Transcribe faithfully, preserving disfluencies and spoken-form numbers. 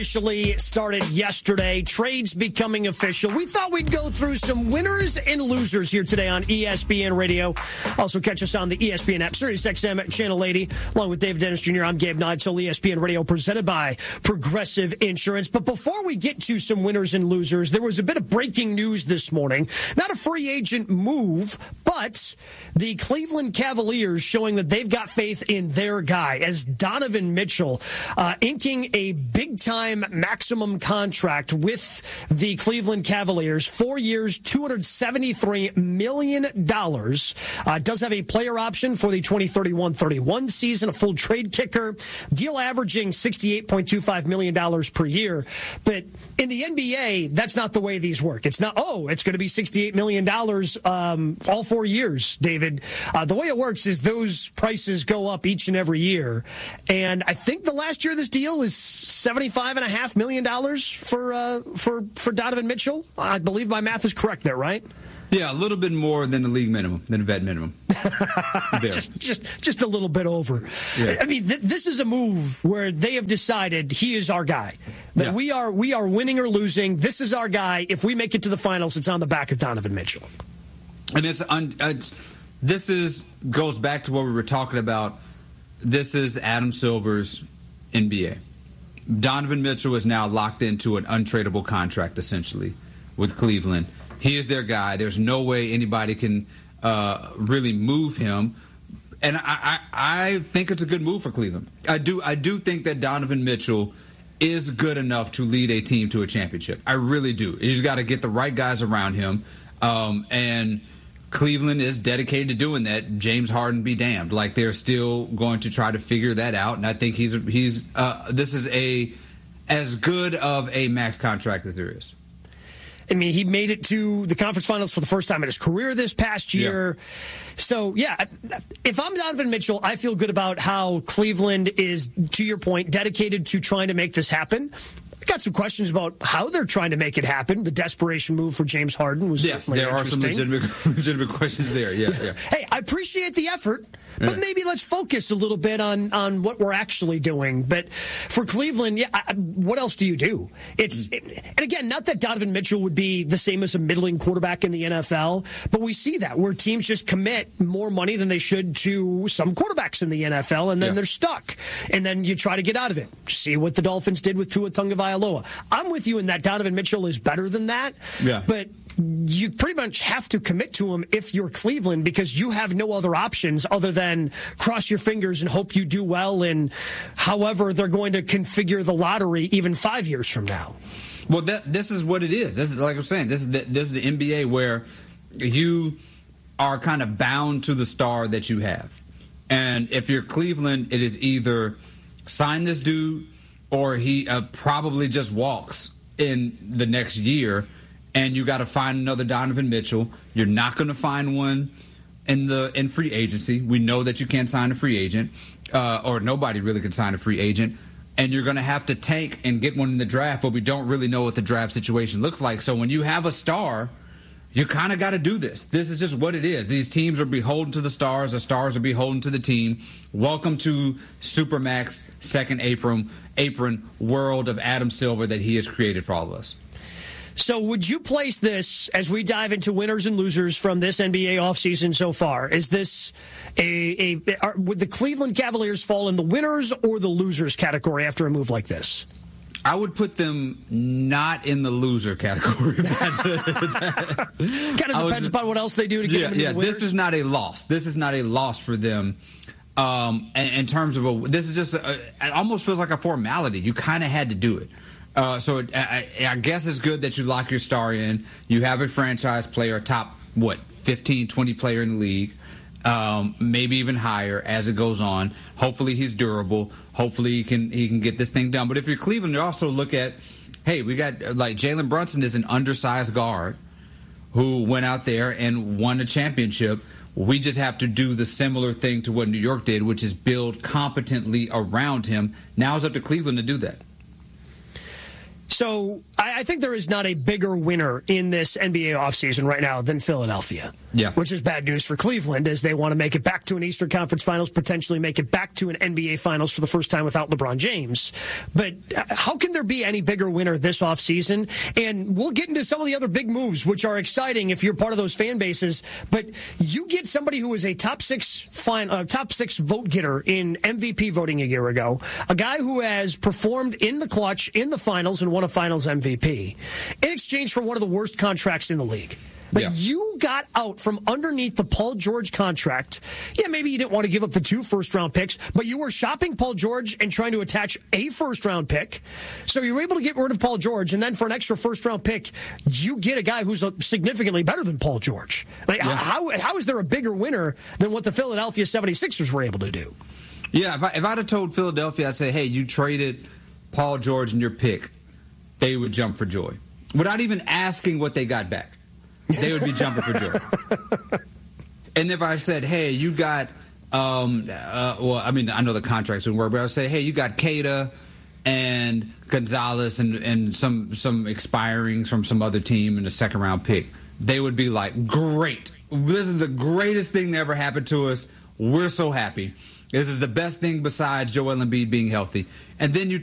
Officially started yesterday. Trades becoming official. We thought we'd go through some winners and losers here today on E S P N Radio. Also catch us on the E S P N app, Sirius X M Channel eighty. Along with David Dennis Junior, I'm Gabe Neitzel, E S P N Radio presented by Progressive Insurance. But before we get to some winners and losers, there was a bit of breaking news this morning. Not a free agent move, but the Cleveland Cavaliers showing that they've got faith in their guy as Donovan Mitchell uh, inking a big-time maximum contract with the Cleveland Cavaliers. Four years, two hundred seventy-three million dollars. Uh, does have a player option for the twenty thirty-one thirty-one season, a full trade kicker. Deal averaging sixty-eight point two five million dollars per year. But in the N B A, that's not the way these work. It's not, oh, it's going to be sixty-eight million dollars um, all four years, David. Uh, the way it works is those prices go up each and every year. And I think the last year of this deal is seventy-five and a half million dollars for uh, for for Donovan Mitchell. I believe my math is correct there, right? Yeah, a little bit more than the league minimum, than the vet minimum. just, just, just a little bit over. Yeah. I mean, th- this is a move where they have decided he is our guy. That yeah. we are we are winning or losing. This is our guy. If we make it to the finals, it's on the back of Donovan Mitchell. And it's, un- it's this is goes back to what we were talking about. This is Adam Silver's N B A. Donovan Mitchell is now locked into an untradeable contract, essentially, with Cleveland. He is their guy. There's no way anybody can uh, really move him. And I, I, I think it's a good move for Cleveland. I do I do think that Donovan Mitchell is good enough to lead a team to a championship. I really do. He's got to get the right guys around him. Um, and Cleveland is dedicated to doing that. James Harden be damned. Like, they're still going to try to figure that out. And I think he's he's uh, this is a as good of a max contract as there is. I mean, he made it to the conference finals for the first time in his career this past year. Yeah. So, yeah, if I'm Donovan Mitchell, I feel good about how Cleveland is, to your point, dedicated to trying to make this happen. I got some questions about how they're trying to make it happen. The desperation move for James Harden was yes, certainly there are some legitimate, legitimate questions there. Yeah, yeah. Hey, I appreciate the effort, but yeah. maybe let's focus a little bit on, on what we're actually doing. But for Cleveland, yeah, I, what else do you do? It's mm. it, and again, not that Donovan Mitchell would be the same as a middling quarterback in the N F L, but we see that where teams just commit more money than they should to some quarterbacks in the N F L, and then yeah. they're stuck. And then you try to get out of it. See what the Dolphins did with Tua Tagovailoa. I'm with you in that Donovan Mitchell is better than that, yeah. but you pretty much have to commit to him if you're Cleveland because you have no other options other than cross your fingers and hope you do well in however they're going to configure the lottery even five years from now. Well, that, this is what it is. This is like I'm saying. This is the, this is the N B A where you are kind of bound to the star that you have, and if you're Cleveland, it is either sign this dude or he uh, probably just walks in the next year, and you got to find another Donovan Mitchell. You're not going to find one in the in free agency. We know that you can't sign a free agent, uh, or nobody really can sign a free agent, and you're going to have to tank and get one in the draft, but we don't really know what the draft situation looks like. So when you have a star, you kind of got to do this. This is just what it is. These teams are beholden to the stars. The stars are beholden to the team. Welcome to Supermax second apron, apron world of Adam Silver that he has created for all of us. So would you place this, as we dive into winners and losers from this N B A offseason so far, is this a, a are, would the Cleveland Cavaliers fall in the winners or the losers category after a move like this? I would put them not in the loser category. kind of depends just, upon what else they do to get yeah, them into yeah, the winners. This is not a loss. This is not a loss for them. Um, in, in terms of a, this is just a, it almost feels like a formality. You kind of had to do it. Uh, so it, I, I guess it's good that you lock your star in. You have a franchise player, top what fifteen, twenty player in the league. Um, maybe even higher as it goes on. Hopefully he's durable. Hopefully he can he can get this thing done. But if you're Cleveland, you also look at, hey, we got like Jalen Brunson is an undersized guard who went out there and won a championship. We just have to do the similar thing to what New York did, which is build competently around him. Now it's up to Cleveland to do that. So I, I think there is not a bigger winner in this N B A offseason right now than Philadelphia. Yeah. Which is bad news for Cleveland as they want to make it back to an Eastern Conference Finals, potentially make it back to an N B A Finals for the first time without LeBron James. But how can there be any bigger winner this offseason? And we'll get into some of the other big moves, which are exciting if you're part of those fan bases. But you get somebody who was a top six fine, uh, top six vote getter in M V P voting a year ago, a guy who has performed in the clutch in the finals and won a finals M V P in exchange for one of the worst contracts in the league. Like, yeah. You got out from underneath the Paul George contract. Yeah, maybe you didn't want to give up the two first-round picks, but you were shopping Paul George and trying to attach a first-round pick. So you were able to get rid of Paul George, and then for an extra first-round pick, you get a guy who's significantly better than Paul George. Like, yeah. how how is there a bigger winner than what the Philadelphia seventy-sixers were able to do? Yeah, if, I, if I'd have told Philadelphia, I'd say, hey, you traded Paul George and your pick, they would jump for joy. Without even asking what they got back. They would be jumping for joy. And if I said, hey, you got, um, uh, well, I mean, I know the contracts would work, but I would say, hey, you got Keita and Gonzalez and, and some some expirings from some other team in the second round pick, they would be like, great. This is the greatest thing that ever happened to us. We're so happy. This is the best thing besides Joel Embiid being healthy. And then you